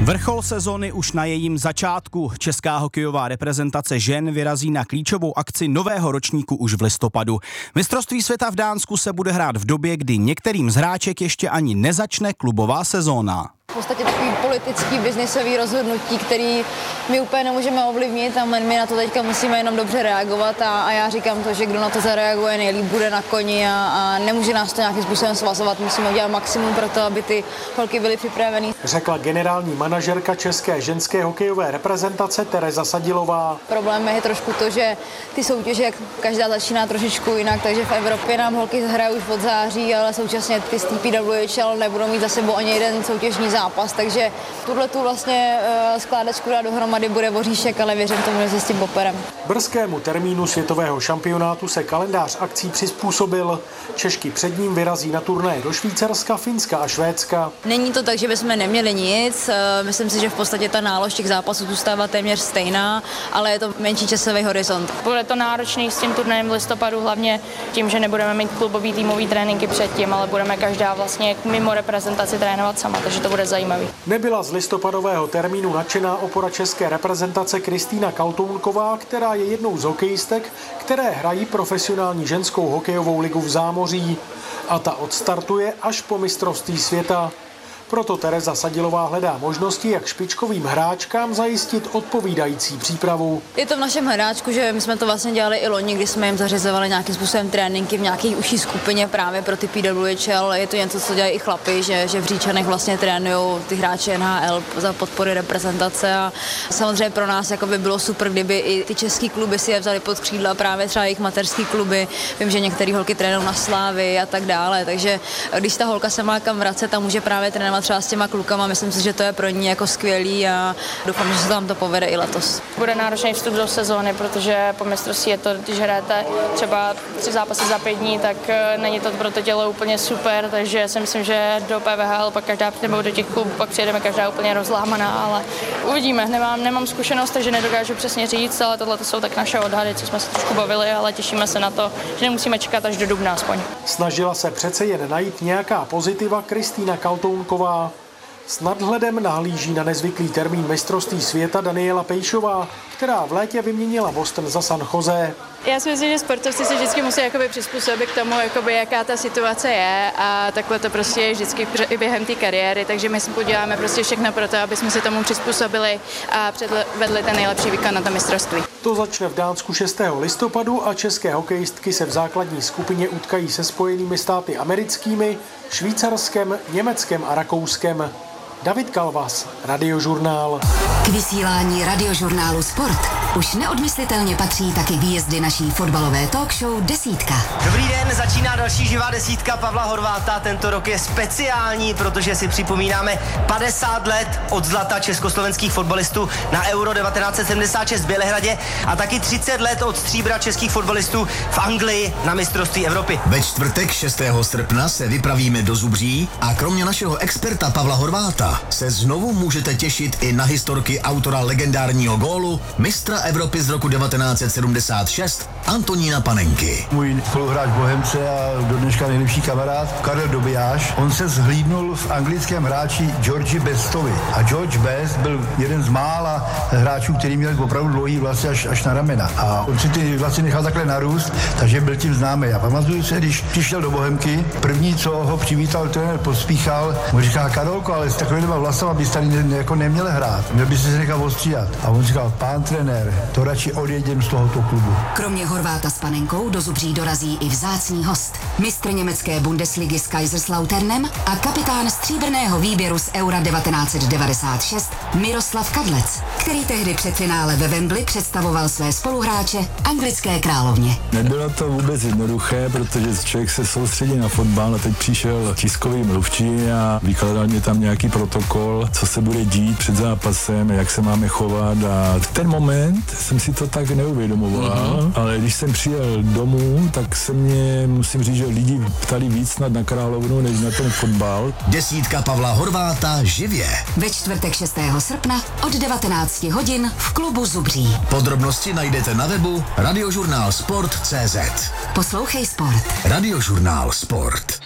Vrchol sezony už na jejím začátku. Česká hokejová reprezentace žen vyrazí na klíčovou akci nového ročníku už v listopadu. Mistrovství světa v Dánsku se bude hrát v době, kdy některým z hráček ještě ani nezačne klubová sezóna. V podstatě takový politický, biznisový rozhodnutí, který my úplně nemůžeme ovlivnit a my na to teďka musíme jenom dobře reagovat a já říkám to, že kdo na to zareaguje nejlíp, bude na koni a nemůže nás to nějakým způsobem svazovat. Musíme udělat maximum pro to, aby ty holky byly připraveny. Řekla generální manažerka české ženské hokejové reprezentace Tereza Sadilová. Problém je trošku to, že ty soutěže každá začíná trošičku jinak, takže v Evropě nám holky hrají už od září, ale současně ty z TPWHL nebudou mít za sebou ani jeden soutěžní zápas, takže tuhletu vlastně skládačku dát dohromady bude voříšek, ale věřím tomu, že se s tím poperem. Brzkému termínu světového šampionátu se kalendář akcí přizpůsobil. Češky před ním vyrazí na turnaje do Švýcarska, Finska a Švédska. Není to tak, že bychom neměli nic, myslím si, že v podstatě ta nálož těch zápasů zůstává téměř stejná, ale je to menší časový horizont. Bude to náročný s tím turnajem v listopadu, hlavně tím, že nebudeme mít klubový týmový tréninky předtím, ale budeme každá vlastně mimo reprezentaci trénovat sama, takže to bude zajímavý. Nebyla z listopadového termínu nadšená opora české reprezentace Kristýna Kaltounková, která je jednou z hokejistek, které hrají profesionální ženskou hokejovou ligu v zámoří. A ta odstartuje až po mistrovství světa. Proto Tereza Sadilová hledá možnosti, jak špičkovým hráčkám zajistit odpovídající přípravu. Je to v našem hledáčku, že my jsme to vlastně dělali i loni, kdy jsme jim zařizovali nějakým způsobem tréninky v nějaké užší skupině právě pro ty PWHL. Je to něco, co dělají i chlapi, že v Říčanech vlastně trénují ty hráči NHL za podpory reprezentace a samozřejmě pro nás jako by bylo super, kdyby i ty český kluby si je vzali pod křídla, právě třeba jejich mateřský kluby. Vím, že některé holky trénují na Slávy a tak dále, takže když ta holka se má kam vracet a může právě trénovat třeba s těma klukama, myslím si, že to je pro ní jako skvělý a doufám, že se tam to povede i letos. Bude náročný vstup do sezóny, protože po mistrovství je to, když hrajete třeba 3 zápasy za 5 dní, tak není to pro to tělo úplně super, takže si myslím, že do PVHL pak každá nebo do těch klubů pak přijedeme každá úplně rozlámaná, ale uvidíme. Nemám zkušenost, takže nedokážu přesně říct, ale tohle jsou tak naše odhady, co jsme se trošku bavili, ale těšíme se na to, že nemusíme čekat až do dubna aspoň. Snažila se přece jen najít nějaká pozitiva Kristýna Kaltounková. S nadhledem nahlíží na nezvyklý termín mistrovství světa Daniela Pejšová, která v létě vyměnila Boston za San Jose. Já si myslím, že sportovci se vždycky musí přizpůsobit k tomu, jaká ta situace je a takhle to prostě je vždycky i během té kariéry, takže my si uděláme prostě všechno pro to, aby jsme se tomu přizpůsobili a předvedli ten nejlepší výkon na to mistrovství. To začne v Dánsku 6. listopadu a české hokejistky se v základní skupině utkají se Spojenými státy americkými, Švýcarskem, Německem a Rakouskem. David Kalvas, Radiožurnál. K vysílání Radiožurnálu Sport už neodmyslitelně patří taky výjezdy naší fotbalové talk show Desítka. Dobrý den, začíná další živá desítka Pavla Horváta. Tento rok je speciální, protože si připomínáme 50 let od zlata československých fotbalistů na Euro 1976 v Bělehradě a taky 30 let od stříbra českých fotbalistů v Anglii na mistrovství Evropy. Ve čtvrtek 6. srpna se vypravíme do Zubří a kromě našeho experta Pavla Horváta se znovu můžete těšit i na historky autora legendárního gólu, mistra Evropy z roku 1976 Antonína Panenky. Můj spoluhráč Bohemce a do dneška nejlepší kamarád Karel Dobijáš, on se zhlídnul v anglickém hráči Georgi Bestovi. A George Best byl jeden z mála hráčů, který měl opravdu dlouhý vlasy až na ramena. A on si ty vlasy nechal takhle narůst, takže byl tím známý. A pamatuju se, když přišel do Bohemky, první, co ho přivítal trenér Pospíchal, mu říká: Karolko, ale s takovýma vlasama bys tady neměl hrát. Měl bys se nechat ostříhat. A on říkal: pán trenér, to radši odjedem z tohoto klubu. Kromě Horváta s Panenkou do Zubří dorazí i vzácný host. Mistr německé Bundesligy s Kaiserslauternem a kapitán stříbrného výběru z Eura 1996 Miroslav Kadlec, který tehdy před finále ve Wembley představoval své spoluhráče anglické královně. Nebylo to vůbec jednoduché, protože člověk se soustředí na fotbal a teď přišel tiskový mluvčí a vykladal mě tam nějaký protokol, co se bude dít před zápasem, jak se máme chovat a v ten moment jsem si to tak neuvědomoval, ale když jsem přijel domů, tak se mě, musím říct, že lidi ptali víc snad na královnu, než na ten fotbal. Desítka Pavla Horváta živě. Ve čtvrtek 6. srpna od 19 hodin v klubu Zubří. Podrobnosti najdete na webu radiožurnálsport.cz. Poslouchej sport. Radiožurnál Sport.